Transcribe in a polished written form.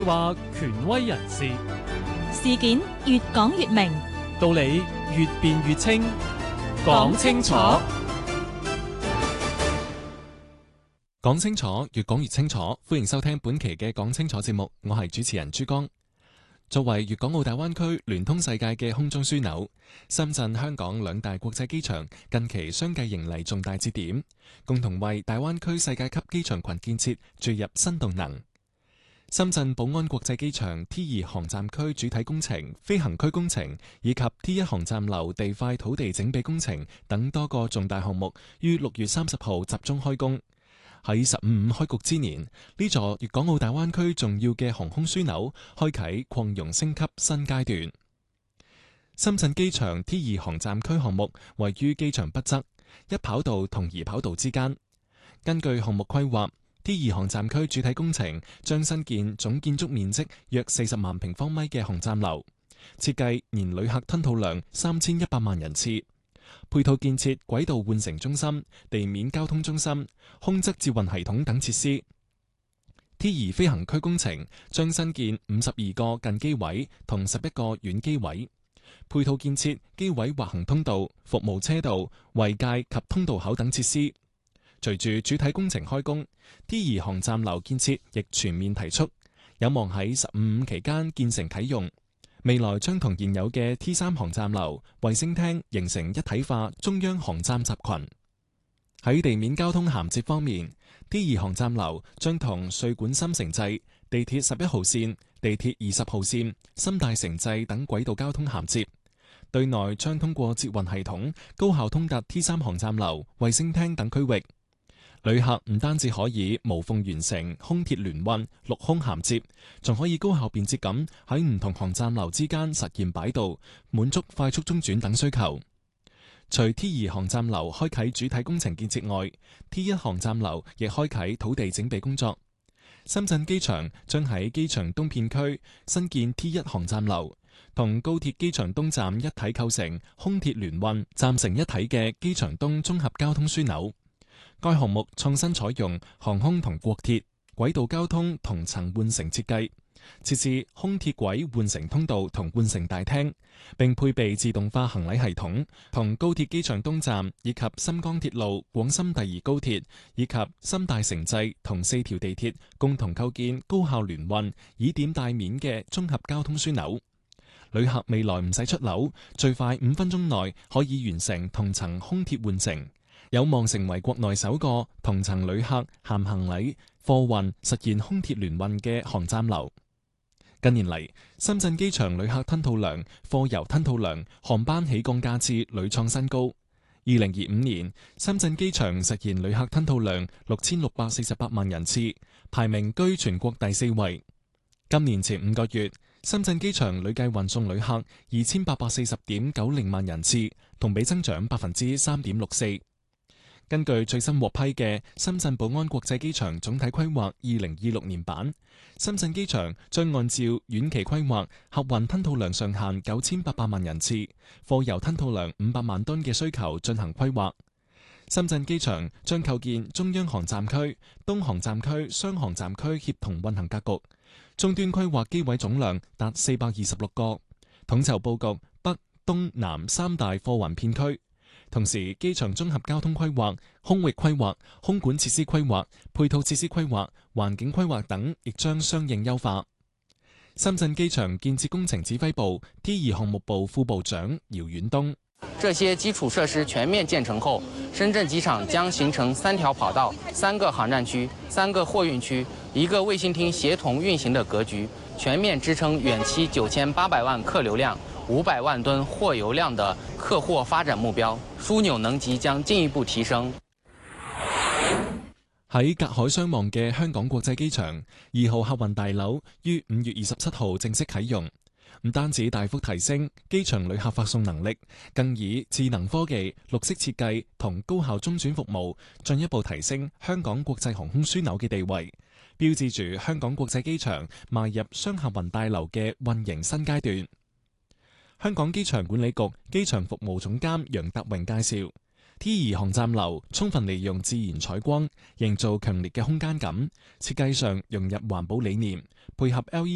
話權威人士， 事件越講越明， 道理越辯越清，講清楚， 講清楚，越講越清楚。歡迎收聽本期嘅講清楚節目，我係主持人朱江。作為粵港澳大灣區聯通世界嘅空中樞紐，深圳、香港兩大國際機場近期相繼迎嚟重大節點，共同為大灣區世界級機場群建設注入新動能。深圳寶安國際機場 T2 航站區主體工程、飛行區工程以及 T1 航站樓地塊土地整備工程等多個重大項目於6月30號集中開工。喺15開局之年，呢座粵港澳大灣區重要嘅航空樞紐開啟擴容升級新階段。深圳機場 T2 航站區項目位於機場北側，一跑道同二跑道之間。根據項目規劃，T2 航站區主體工程將新建總建築面積約40萬平方米嘅航站樓，設計年旅客吞吐量3100萬人次，配套建設軌道換乘中心、地面交通中心、空側捷運系統等設施。T2 飛行區工程將新建52個近機位同11個遠機位，配套建設機位滑行通道、服務車道、圍界及通道口等設施。隨住主體工程開工， T2 航站樓建設亦全面提速，有望喺15期間建成啟用。未來將同現有嘅 T3 航站樓、衛星廳形成一體化中央航站集群。喺地面交通銜接方面， T2 航站樓將同穗莞深城際、地鐵11號線、地鐵20號線、深大城際等軌道交通銜接。對內將通過捷運系統高效通達 T3 航站樓、衛星廳等區域。旅客唔單止可以無縫完成空鐵聯運、陸空銜接，仲可以高效便捷咁喺唔同航站樓之間實現擺渡，滿足快速中轉等需求。除 T2 航站樓開啟主體工程建設外， T1 航站樓亦開啟土地整備工作。深圳機場將喺機場東片區新建 T1 航站樓，同高鐵機場東站一體構成空鐵聯運、站成一體嘅機場東綜合交通樞紐。該項目創新採用航空同國鐵軌道交通同層換乘設計，設置空鐵軌換乘通道同換乘大廳，並配備自動化行李系統，同高鐵機場東站以及深江鐵路廣深第2高鐵以及深大城際同4條地鐵共同構建高效聯運、以點帶面嘅綜合交通樞紐。旅客未來唔使出樓，最快5分鐘內可以完成同層空鐵換乘，有望成為國內首個同層旅客銜行李、貨運實現空鐵聯運嘅航站樓。近年嚟，深圳機場旅客吞吐量、貨郵吞吐量、航班起降架次屢創新高。2025年，深圳機場實現旅客吞吐量6648萬人次，排名居全國第4位。今年前5個月，深圳機場累計運送旅客2840.90萬人次，同比增長3.64%。根據最新獲批嘅深圳寶安國際機場總體規劃2026年版，深圳機場將按照遠期規劃客運吞吐量上限9800萬人次、貨郵吞吐量500萬噸嘅需求進行規劃。深圳機場將構建中央航站區、東航站區雙航站區協同運行格局，終端規劃機位總量達426個，統籌佈局北、東、南3大貨運片區。同時，機場綜合交通規劃、空域規劃、空管設施規劃、配套設施規劃、環境規劃等亦將相應優化。深圳機場建設工程指揮部 T2 項目部副部長姚遠東： 這些基礎設施全面建成後，深圳機場將形成3條跑道、3個航站區、3個貨運區、1個衛星廳協同運行的格局，全面支撐遠期9800萬客流量、500萬噸貨郵量的客貨發展目標，樞紐能級將進一步提升。 喺隔海相望嘅香港國際機場2號客運大樓於5月27號正式啟用，唔單止大幅提升機場旅客發送能力，更以智能科技、綠色設計同高效中轉服務，進一步提升香港國際航空樞紐嘅地位，標誌住香港國際機場邁入雙客運大樓嘅運營新階段。香港機場管理局機場服務總監楊達榮介紹， T2 航站樓充分利用自然採光，營造強烈嘅空間感，設計上融入環保理念，配合 LED